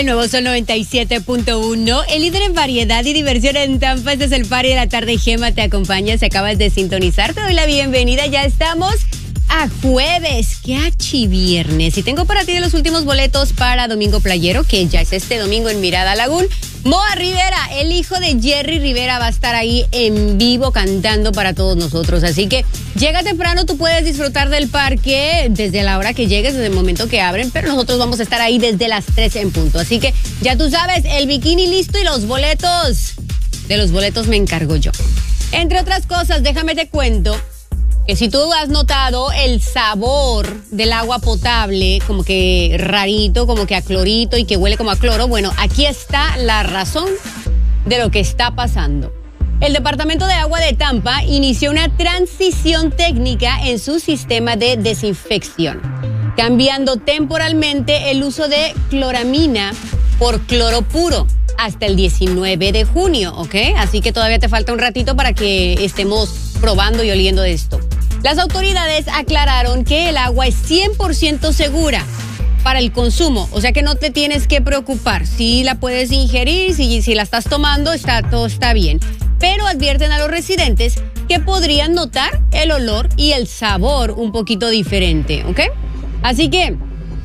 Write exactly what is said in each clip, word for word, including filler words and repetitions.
El nuevo Sol noventa y siete punto uno, el líder en variedad y diversión en Tampa. Este es el Party de la Tarde. Gema te acompaña. Si acabas de sintonizar, te doy la bienvenida. Ya estamos a jueves, que achi viernes. Y tengo para ti de los últimos boletos para Domingo Playero, que ya es este domingo en Mirada Lagún. Moa Rivera, el hijo de Jerry Rivera, va a estar ahí en vivo cantando para todos nosotros. Así que llega temprano, tú puedes disfrutar del parque desde la hora que llegues, desde el momento que abren, pero nosotros vamos a estar ahí desde las tres en punto. Así que ya tú sabes, el bikini listo y los boletos. De los boletos me encargo yo. Entre otras cosas, déjame te cuento que si tú has notado el sabor del agua potable, como que rarito, como que a clorito y que huele como a cloro, bueno, aquí está la razón de lo que está pasando. El Departamento de Agua de Tampa inició una transición técnica en su sistema de desinfección, cambiando temporalmente el uso de cloramina por cloro puro hasta el diecinueve de junio, ¿ok? Así que todavía te falta un ratito para que estemos probando y oliendo de esto. Las autoridades aclararon que el agua es cien por ciento segura para el consumo, o sea que no te tienes que preocupar. Si la puedes ingerir, si, si la estás tomando, está, todo está bien. Pero advierten a los residentes que podrían notar el olor y el sabor un poquito diferente, ¿ok? Así que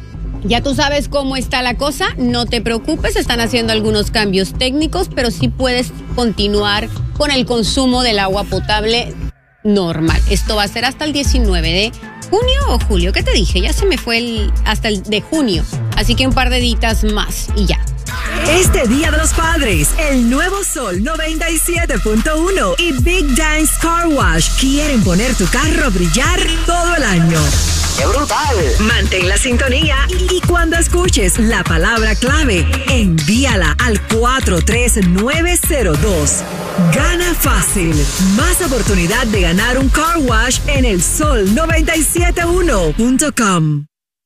ya tú sabes cómo está la cosa, no te preocupes, están haciendo algunos cambios técnicos, pero sí puedes continuar con el consumo del agua potable normal. Esto va a ser hasta el diecinueve de junio o julio, ¿qué te dije? Ya se me fue el, hasta el de junio, así que un par de días más y ya. Este Día de los Padres, el nuevo Sol noventa y siete punto uno y Big Dance Car Wash quieren poner tu carro a brillar todo el año. ¡Qué brutal! Mantén la sintonía y cuando escuches la palabra clave, envíala al cuatro tres nueve cero dos. Gana fácil. Más oportunidad de ganar un car wash en el sol noventa y siete uno punto com.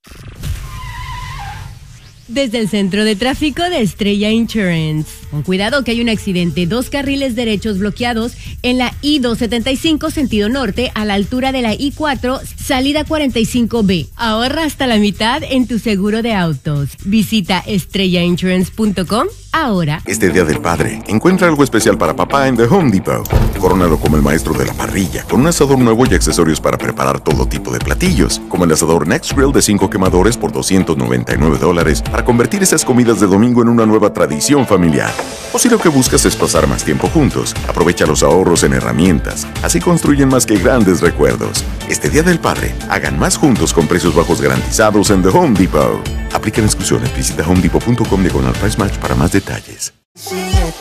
Desde el Centro de Tráfico de Estrella Insurance. Con cuidado que hay un accidente, dos carriles derechos bloqueados en la I doscientos setenta y cinco sentido norte a la altura de la I cuatro, salida cuarenta y cinco B. Ahorra hasta la mitad en tu seguro de autos. Visita estrella insurance punto com ahora. Este Día del Padre, encuentra algo especial para papá en The Home Depot. Corónalo como el maestro de la parrilla, con un asador nuevo y accesorios para preparar todo tipo de platillos, como el asador Next Grill de cinco quemadores por doscientos noventa y nueve dólares, para convertir esas comidas de domingo en una nueva tradición familiar. O si lo que buscas es pasar más tiempo juntos, aprovecha los ahorros en herramientas. Así construyen más que grandes recuerdos. Este Día del Padre, hagan más juntos con precios bajos garantizados en The Home Depot. Aplican exclusiones. Visita home depot punto com diagonal price match para más detalles.